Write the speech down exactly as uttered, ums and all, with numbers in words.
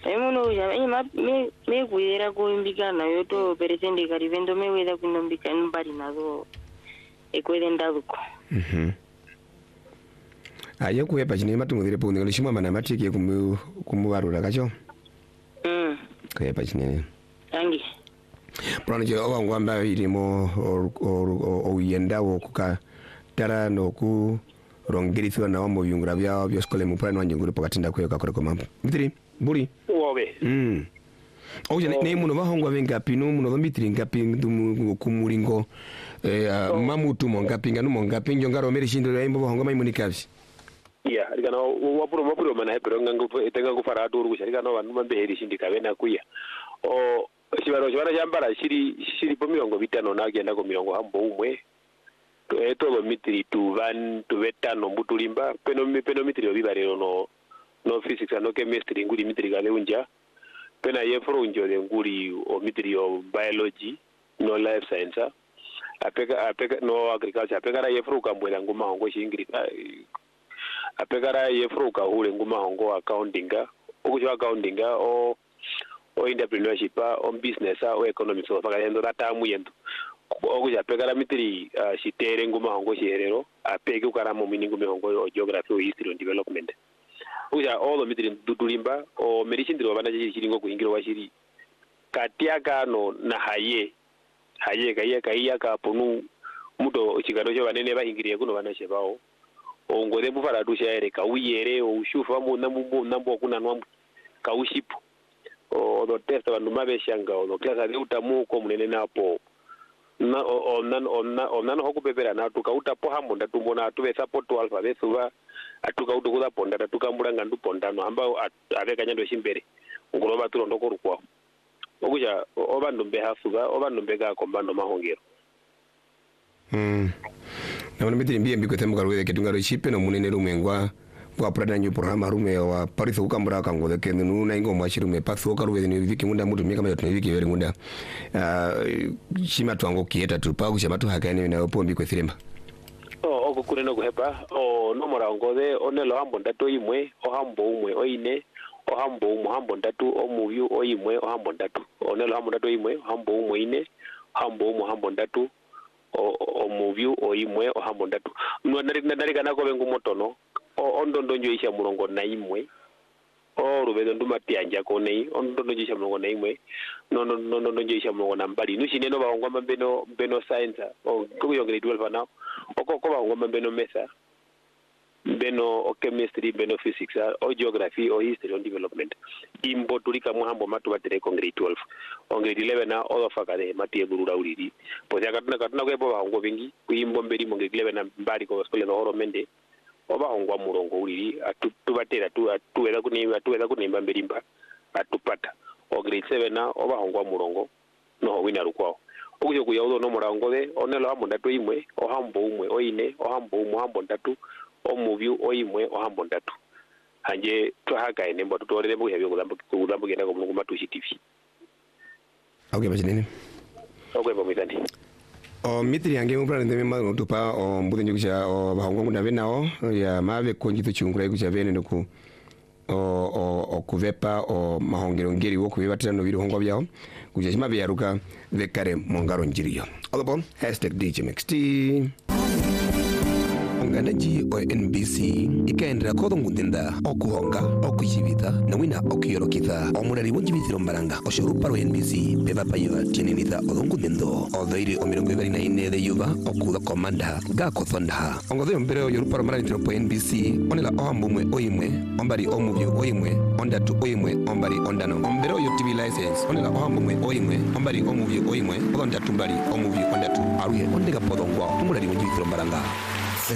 Emuno ya ima me me kuira ko imbikana yoto presente karivendo me weda kunombika mbali nazo ekwenda duko. Mhm. Ayo kuepa chine matungire pundi ngolishimwa mana matiki kumu kumuwarura kacho. Mm. Kuepa chine. Tangi. Prano je owa ngwamba irimo o uyenda wo kuka tara no ku rongirithwa na omo yungra bya byo skole mu prano njunguru pakatinda kwe kakore ko mambo. Mitri buri. Wobe. Mm. Oje ne muno bahongwa bengapi no muno mitri ngapi ndumu kumuringo eh mamutu mo ngapi nganu mo ngapi njongaro meri shindo ya imbo bahongwa maimuni kabisi. Yeah, rigana wapuro wapuro mana hebero ngangu tenga kufara duru kusha rigana wanu mambeheri shindi kabena kuya. O shibaro shibara jambara shiri shiri po mirongo bitano na agenda ko mirongo hambo umwe. To eto mitri tu van tu vetano mbutulimba peno peno mitri obibarero no no physics no chemistry nguri mitri gale unja. Pena yefro unjo de nguri o mitri o biology no life science. Apeka apeka no agriculture apeka ra yefro kambwela nguma hongo shingiri apekara yefruka ule nguma hongo accountinga ukucho accountinga o o entrepreneurship o business o economics o fakala hendo ratamu yendo okuja apekara mitiri uh, shitere nguma hongo shiherero apeke ukara mo miningu mihongo o geography o history and development ukuja all mitiri dudulimba o merishindiro bana chiringo kuingiro washiri katiaka no na haye haye kaiya kaiya ka ponu mudo chigano cho banene bahingiriye kuno bana shebao ongore bufara dusha ere ka uyere o ushufa mu nambu nambu kuna nwambu ka ushipu o do testa bandu mabeshanga o do klasa de utamu ko munene napo na o nan o na o nan hoku pepera na tuka utapo hambo ndatumbo na tuwe support alpha besuva atuka utukuza ponda atuka mbulanga ndu pondano amba aveka nyando shimbere ngoro baturo ndoko rukwa okuja obandu mbehafuga obandu mbega kombando mahongero. Mm. Na wana mitiri mbie mbiko temu karuwe ke tungaro shipe no munene rumengwa kwa prada nyu programa rume wa paritho ukambura kango de kenu na ingo mwashirume patho karuwe ni wiki munda mutu miaka mayo tuna wiki veri munda uh, shima tuango kieta tu pa kushama tu hakani na opo mbiko thirema. O oko kune no kuhepa o no mora ngode onelo hambo ndatu imwe o hambo umwe o ine o hambo umwe hambo ndatu o muvyu o imwe o hambo ndatu onelo hambo ndatu imwe o hambo umwe ine hambo umwe hambo ndatu o o movie o imwe o hambo ndatu no nari nari kana ko bengu motono o ondondo njo isha murongo na imwe o rubedo nduma tianja ko nei ondondo njo isha murongo na imwe no no no no njo isha murongo na mbali nushi neno ba ngoma beno beno science o ko yo grade twelve na o ko ko ba ngoma beno mesa beno o chemistry beno physics o geography o history and development imbo tulika muhambo matu batere ko grade twelve o grade eleven na o fakade mati eburura uriri po ya katuna katuna ko ebo bahongo bingi kuimbo mberi mo grade eleven na mbali ko skole no horo mende o bahongo murongo uriri atu tubatera tu atuweza kunimba atuweza kunimba mberimba atupata o grade seven na o bahongo murongo no wina rukwao okujo kuyaudo no murango de onelo hambo ndatu imwe o hambo umwe o ine o hambo umwe hambo ndatu o muvyu o imwe o hambo ndatu hanje twahaka ene mbo tutorere mu hebyo kudambu kudambu genda ko mungu matushi T V. Okay bajinene. Okay bomizani. O mitri yange mu plan ndeme ma tupa o mbude nyukisha o bahongo ngunda benao ya mave konjito chungura kucha bene nuku o o o kuvepa o mahongero ngeri wo kubebatira no biro hongo byao kucha shima byaruka vekare mongaro njiriyo. Alabo hashtag D J M X T nganaji o N B C ikaendera kodo ngundenda okuhonga okujibita na wina okuyorokitha omurari wonjibithiro mbaranga oshorupa ro N B C beba payiva tienenitha odongundendo odhairi o mirongo ibiri na ine de yuva okuda komanda gako thonda ongodhe mbere o yorupa ro marari tiro po N B C onela ohambumwe oyimwe ombari omuvyo oyimwe ondatu oyimwe ombari ondano ombere o T V license onela ohambumwe oyimwe ombari omuvyo oyimwe ondatu mbari omuvyo ondatu aruye ondega podongwa omurari wonjibithiro mbaranga